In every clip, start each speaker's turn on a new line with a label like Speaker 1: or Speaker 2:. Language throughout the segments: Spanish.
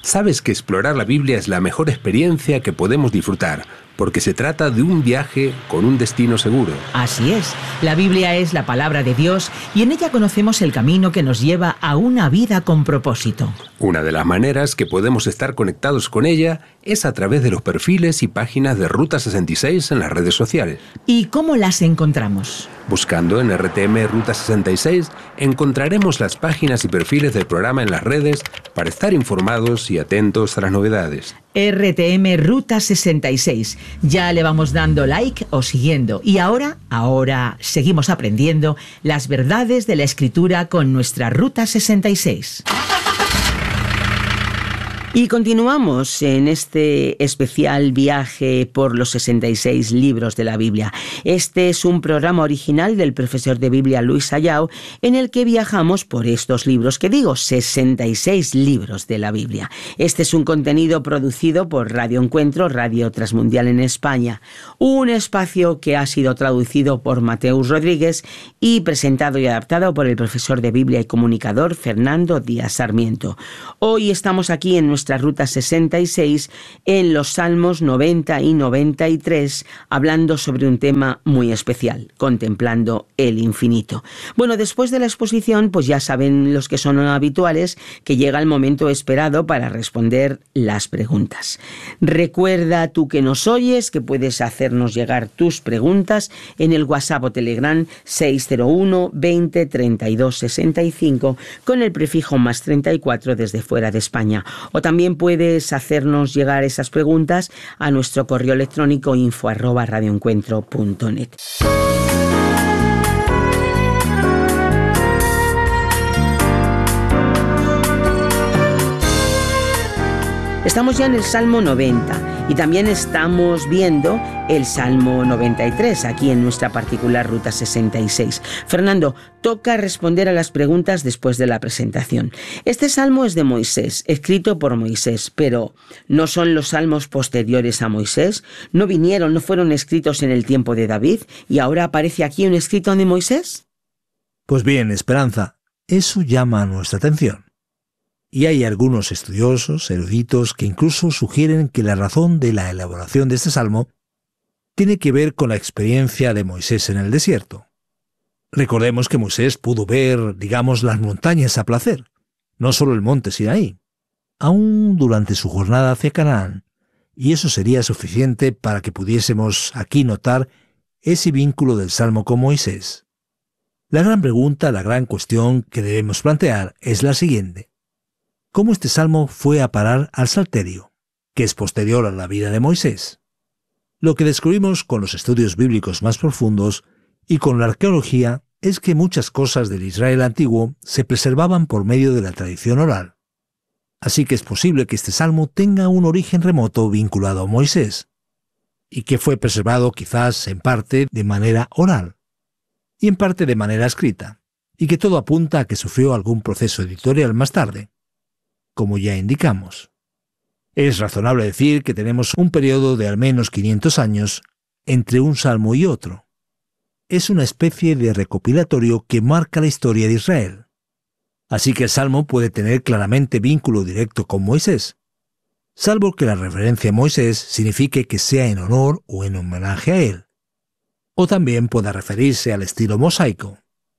Speaker 1: Sabes que explorar la Biblia es la mejor experiencia que podemos disfrutar, porque se trata de un viaje con un destino seguro.
Speaker 2: Así es, la Biblia es la palabra de Dios y en ella conocemos el camino que nos lleva a una vida con propósito.
Speaker 1: Una de las maneras que podemos estar conectados con ella es a través de los perfiles y páginas de Ruta 66 en las redes sociales.
Speaker 2: ¿Y cómo las encontramos?
Speaker 1: Buscando en RTM Ruta 66 encontraremos las páginas y perfiles del programa en las redes para estar informados y atentos a las novedades.
Speaker 2: RTM Ruta 66. Ya le vamos dando like o siguiendo. Y ahora seguimos aprendiendo las verdades de la Escritura con nuestra Ruta 66. Y continuamos en este especial viaje por los 66 libros de la Biblia. Este es un programa original del profesor de Biblia Luis Ayao, en el que viajamos por estos libros, 66 libros de la Biblia. Este es un contenido producido por Radio Encuentro, Radio Transmundial en España, un espacio que ha sido traducido por Mateus Rodríguez y presentado y adaptado por el profesor de Biblia y comunicador Fernando Díaz Sarmiento. Hoy estamos aquí en nuestra Ruta 66 en los Salmos 90 y 93, hablando sobre un tema muy especial, contemplando el infinito. Bueno, después de la exposición, pues ya saben los que son habituales que llega el momento esperado para responder las preguntas. Recuerda tú que nos oyes que puedes hacernos llegar tus preguntas en el WhatsApp o Telegram 601 20 32 65 con el prefijo más 34 desde fuera de España. O también puedes hacernos llegar esas preguntas a nuestro correo electrónico info@radioencuentro.net. Estamos ya en el Salmo 90 y también estamos viendo el Salmo 93 aquí en nuestra particular Ruta 66. Fernando, toca responder a las preguntas después de la presentación. Este salmo es de Moisés, escrito por Moisés, pero ¿no son los salmos posteriores a Moisés? ¿No fueron escritos en el tiempo de David y ahora aparece aquí un escrito de Moisés?
Speaker 3: Pues bien, Esperanza, eso llama nuestra atención. Y hay algunos estudiosos, eruditos, que incluso sugieren que la razón de la elaboración de este salmo tiene que ver con la experiencia de Moisés en el desierto. Recordemos que Moisés pudo ver, las montañas a placer, no solo el monte Sinaí, aún durante su jornada hacia Canaán, y eso sería suficiente para que pudiésemos aquí notar ese vínculo del salmo con Moisés. La gran pregunta, la gran cuestión que debemos plantear es la siguiente: ¿cómo este salmo fue a parar al Salterio, que es posterior a la vida de Moisés? Lo que descubrimos con los estudios bíblicos más profundos y con la arqueología es que muchas cosas del Israel antiguo se preservaban por medio de la tradición oral. Así que es posible que este salmo tenga un origen remoto vinculado a Moisés, y que fue preservado quizás en parte de manera oral y en parte de manera escrita, y que todo apunta a que sufrió algún proceso editorial más tarde, como ya indicamos. Es razonable decir que tenemos un periodo de al menos 500 años entre un salmo y otro. Es una especie de recopilatorio que marca la historia de Israel. Así que el salmo puede tener claramente vínculo directo con Moisés, salvo que la referencia a Moisés signifique que sea en honor o en homenaje a él, o también pueda referirse al estilo mosaico.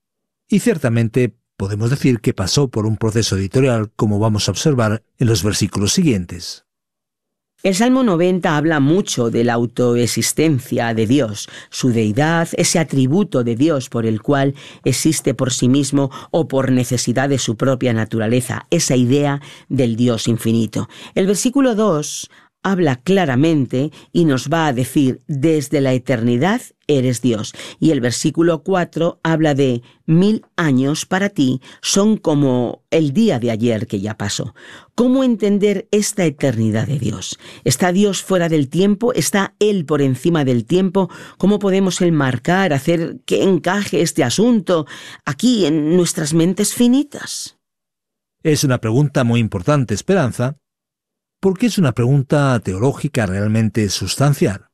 Speaker 3: Y ciertamente podemos decir que pasó por un proceso editorial, como vamos a observar en los versículos siguientes.
Speaker 2: El Salmo 90 habla mucho de la autoexistencia de Dios, su deidad, ese atributo de Dios por el cual existe por sí mismo o por necesidad de su propia naturaleza, esa idea del Dios infinito. El versículo 2 habla claramente y nos va a decir: desde la eternidad eres Dios. Y el versículo 4 habla de 1000 años para ti son como el día de ayer que ya pasó. ¿Cómo entender esta eternidad de Dios? ¿Está Dios fuera del tiempo? ¿Está Él por encima del tiempo? ¿Cómo podemos enmarcar, hacer que encaje este asunto aquí en nuestras mentes finitas?
Speaker 3: Es una pregunta muy importante, Esperanza, porque es una pregunta teológica realmente sustancial.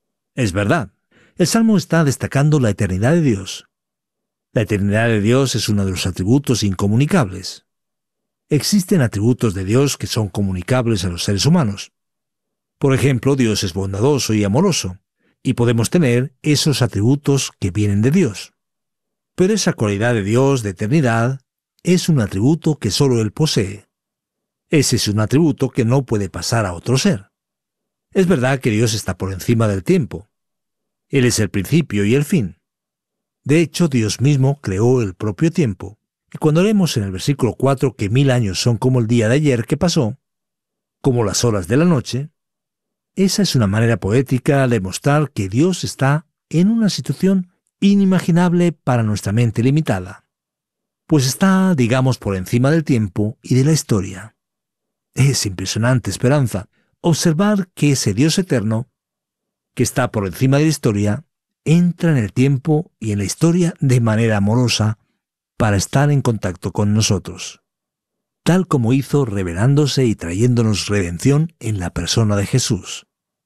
Speaker 3: Es verdad, el Salmo está destacando la eternidad de Dios. La eternidad de Dios es uno de los atributos incomunicables. Existen atributos de Dios que son comunicables a los seres humanos. Por ejemplo, Dios es bondadoso y amoroso, y podemos tener esos atributos que vienen de Dios. Pero esa cualidad de Dios de eternidad es un atributo que solo Él posee. Ese es un atributo que no puede pasar a otro ser. Es verdad que Dios está por encima del tiempo. Él es el principio y el fin. De hecho, Dios mismo creó el propio tiempo. Y cuando leemos en el versículo 4 que 1000 años son como el día de ayer que pasó, como las horas de la noche, esa es una manera poética de mostrar que Dios está en una situación inimaginable para nuestra mente limitada, pues está, digamos, por encima del tiempo y de la historia. Es impresionante, Esperanza, observar que ese Dios eterno, que está por encima de la historia, entra en el tiempo y en la historia de manera amorosa para estar en contacto con nosotros, tal como hizo revelándose y trayéndonos redención en la persona de Jesús.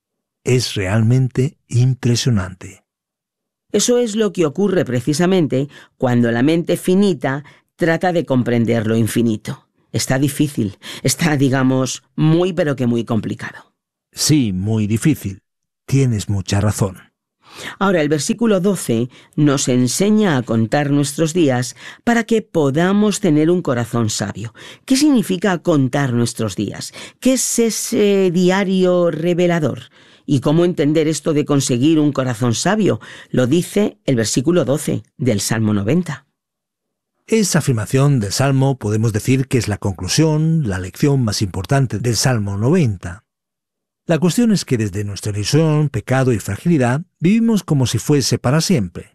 Speaker 3: Es realmente impresionante.
Speaker 2: Eso es lo que ocurre precisamente cuando la mente finita trata de comprender lo infinito. Está difícil, está, digamos, muy pero que muy complicado.
Speaker 3: Sí, muy difícil. Tienes mucha razón.
Speaker 2: Ahora, el versículo 12 nos enseña a contar nuestros días para que podamos tener un corazón sabio. ¿Qué significa contar nuestros días? ¿Qué es ese diario revelador? ¿Y cómo entender esto de conseguir un corazón sabio? Lo dice el versículo 12 del Salmo 90.
Speaker 3: Esa afirmación del Salmo podemos decir que es la conclusión, la lección más importante del Salmo 90. La cuestión es que desde nuestra ilusión, pecado y fragilidad vivimos como si fuese para siempre.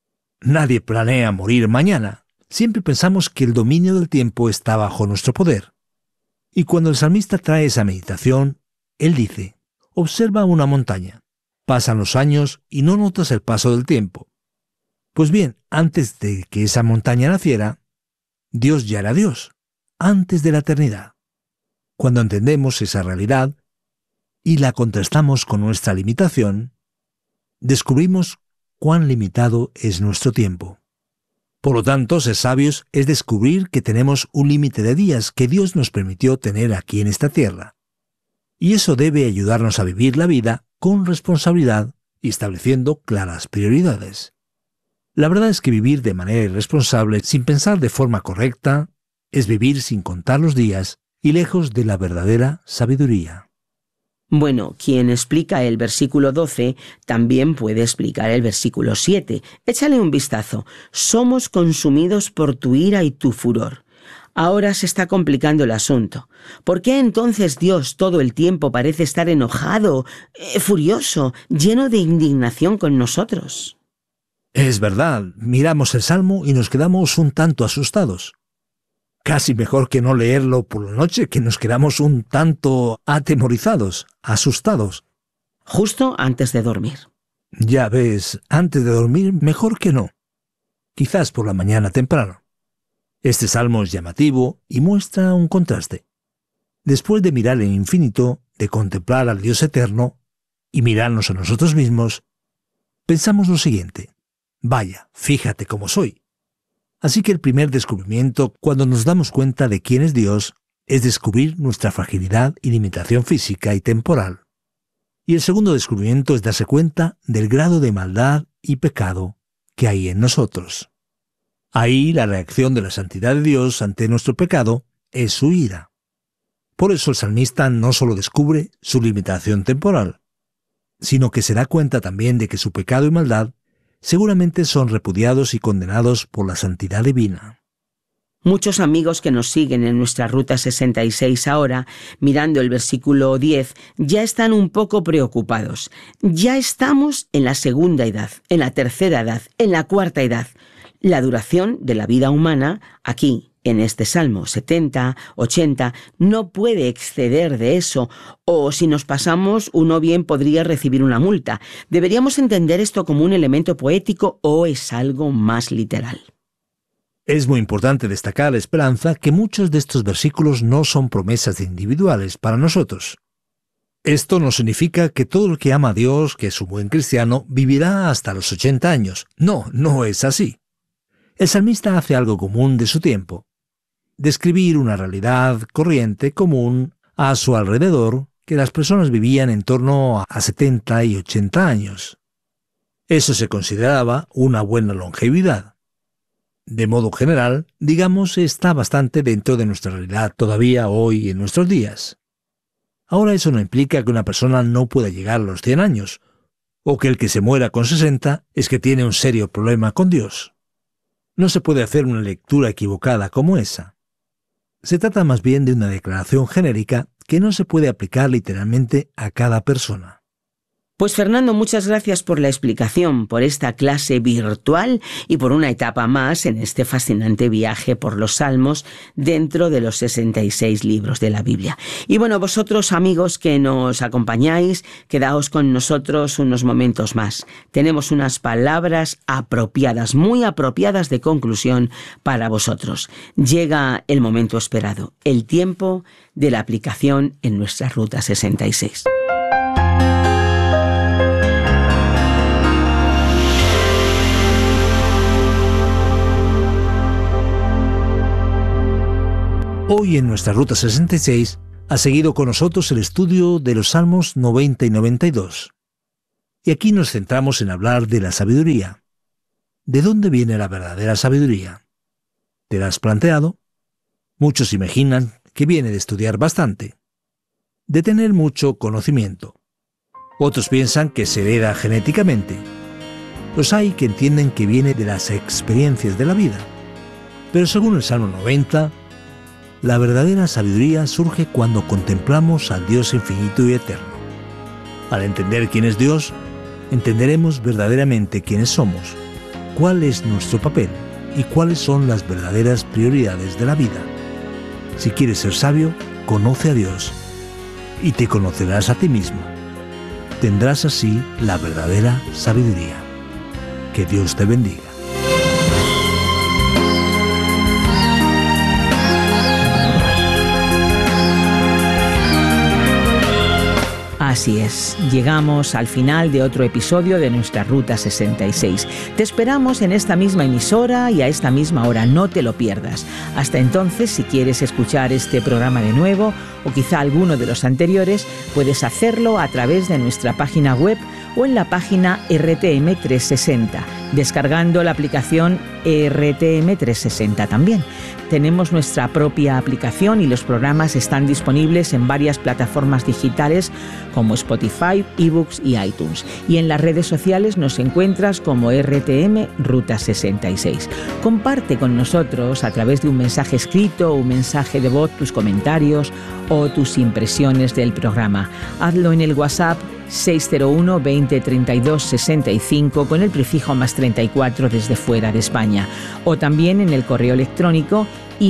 Speaker 3: Nadie planea morir mañana. Siempre pensamos que el dominio del tiempo está bajo nuestro poder. Y cuando el salmista trae esa meditación, él dice: observa una montaña. Pasan los años y no notas el paso del tiempo. Pues bien, antes de que esa montaña naciera, Dios ya era Dios, antes de la eternidad. Cuando entendemos esa realidad y la contrastamos con nuestra limitación, descubrimos cuán limitado es nuestro tiempo. Por lo tanto, ser sabios es descubrir que tenemos un límite de días que Dios nos permitió tener aquí en esta tierra. Y eso debe ayudarnos a vivir la vida con responsabilidad y estableciendo claras prioridades. La verdad es que vivir de manera irresponsable, sin pensar de forma correcta, es vivir sin contar los días y lejos de la verdadera sabiduría.
Speaker 2: Bueno, quien explica el versículo 12 también puede explicar el versículo 7. Échale un vistazo. Somos consumidos por tu ira y tu furor. Ahora se está complicando el asunto. ¿Por qué entonces Dios todo el tiempo parece estar enojado, furioso, lleno de indignación con nosotros?
Speaker 3: Es verdad, miramos el Salmo y nos quedamos un tanto asustados. Casi mejor que no leerlo por la noche, que nos quedamos un tanto atemorizados, asustados.
Speaker 2: Justo antes de dormir.
Speaker 3: Ya ves, antes de dormir mejor que no. Quizás por la mañana temprano. Este salmo es llamativo y muestra un contraste. Después de mirar el infinito, de contemplar al Dios eterno y mirarnos a nosotros mismos, pensamos lo siguiente: vaya, fíjate cómo soy. Así que el primer descubrimiento, cuando nos damos cuenta de quién es Dios, es descubrir nuestra fragilidad y limitación física y temporal. Y el segundo descubrimiento es darse cuenta del grado de maldad y pecado que hay en nosotros. Ahí la reacción de la santidad de Dios ante nuestro pecado es su ira. Por eso el salmista no solo descubre su limitación temporal, sino que se da cuenta también de que su pecado y maldad seguramente son repudiados y condenados por la santidad divina.
Speaker 2: Muchos amigos que nos siguen en nuestra Ruta 66 ahora, mirando el versículo 10, ya están un poco preocupados. Ya estamos en la segunda edad, en la tercera edad, en la cuarta edad. La duración de la vida humana, aquí, en este Salmo 70, 80, no puede exceder de eso, o si nos pasamos, uno bien podría recibir una multa. ¿Deberíamos entender esto como un elemento poético o es algo más literal?
Speaker 3: Es muy importante destacar, Esperanza, que muchos de estos versículos no son promesas individuales para nosotros. Esto no significa que todo el que ama a Dios, que es un buen cristiano, vivirá hasta los 80 años. No, no es así. El salmista hace algo común de su tiempo. describir una realidad corriente común a su alrededor, que las personas vivían en torno a 70 y 80 años. Eso se consideraba una buena longevidad. De modo general, digamos, está bastante dentro de nuestra realidad todavía hoy en nuestros días. Ahora eso no implica que una persona no pueda llegar a los 100 años, o que el que se muera con 60 es que tiene un serio problema con Dios. No se puede hacer una lectura equivocada como esa. Se trata más bien de una declaración genérica que no se puede aplicar literalmente a cada persona.
Speaker 2: Pues Fernando, muchas gracias por la explicación, por esta clase virtual y por una etapa más en este fascinante viaje por los Salmos dentro de los 66 libros de la Biblia. Y bueno, vosotros amigos que nos acompañáis, quedaos con nosotros unos momentos más. Tenemos unas palabras apropiadas, muy apropiadas de conclusión para vosotros. Llega el momento esperado, el tiempo de la aplicación en nuestra Ruta 66.
Speaker 3: Hoy en nuestra Ruta 66 ha seguido con nosotros el estudio de los Salmos 90 y 92. Y aquí nos centramos en hablar de la sabiduría. ¿De dónde viene la verdadera sabiduría? ¿Te la has planteado? Muchos imaginan que viene de estudiar bastante, de tener mucho conocimiento. Otros piensan que se hereda genéticamente. Los hay que entienden que viene de las experiencias de la vida. Pero según el Salmo 90, la verdadera sabiduría surge cuando contemplamos al Dios infinito y eterno. Al entender quién es Dios, entenderemos verdaderamente quiénes somos, cuál es nuestro papel y cuáles son las verdaderas prioridades de la vida. Si quieres ser sabio, conoce a Dios y te conocerás a ti mismo. Tendrás así la verdadera sabiduría. Que Dios te bendiga.
Speaker 2: Así es, llegamos al final de otro episodio de nuestra Ruta 66. Te esperamos en esta misma emisora y a esta misma hora, no te lo pierdas. Hasta entonces, si quieres escuchar este programa de nuevo o quizá alguno de los anteriores, puedes hacerlo a través de nuestra página web o en la página RTM360, descargando la aplicación RTM360 también. Tenemos nuestra propia aplicación y los programas están disponibles en varias plataformas digitales como Spotify, eBooks y iTunes. Y en las redes sociales nos encuentras como RTM Ruta 66. Comparte con nosotros a través de un mensaje escrito o un mensaje de voz tus comentarios o tus impresiones del programa. Hazlo en el WhatsApp 601 20 32 65 con el prefijo más 34 desde fuera de España, o también en el correo electrónico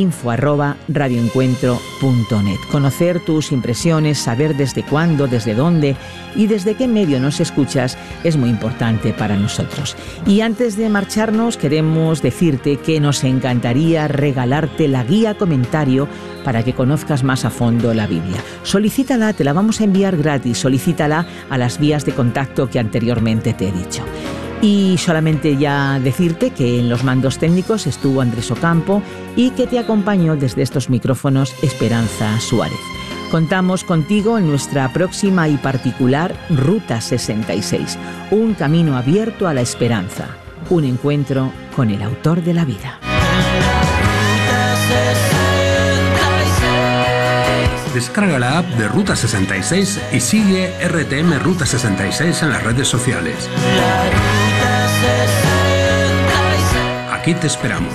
Speaker 2: info@radioencuentro.net. Conocer tus impresiones, saber desde cuándo, desde dónde y desde qué medio nos escuchas es muy importante para nosotros. Y antes de marcharnos, queremos decirte que nos encantaría regalarte la guía comentario para que conozcas más a fondo la Biblia. Solicítala, te la vamos a enviar gratis. Solicítala a las vías de contacto que anteriormente te he dicho. Y solamente ya decirte que en los mandos técnicos estuvo Andrés Ocampo y que te acompañó desde estos micrófonos Esperanza Suárez. Contamos contigo en nuestra próxima y particular Ruta 66, un camino abierto a la esperanza, un encuentro con el autor de la vida.
Speaker 1: Descarga la app de Ruta 66 y sigue RTM Ruta 66 en las redes sociales. Aquí te esperamos.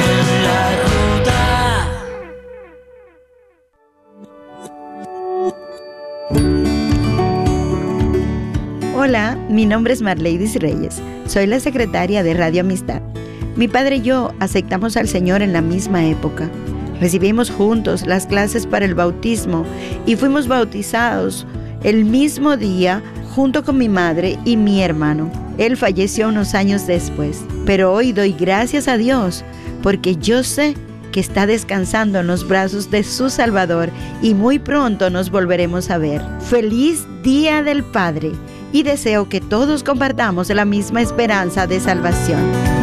Speaker 4: Hola, mi nombre es Marleidis Reyes. Soy la secretaria de Radio Amistad. Mi padre y yo aceptamos al Señor en la misma época. Recibimos juntos las clases para el bautismo y fuimos bautizados el mismo día junto con mi madre y mi hermano. Él falleció unos años después, pero hoy doy gracias a Dios porque yo sé que está descansando en los brazos de su Salvador y muy pronto nos volveremos a ver. ¡Feliz Día del Padre! Y deseo que todos compartamos la misma esperanza de salvación.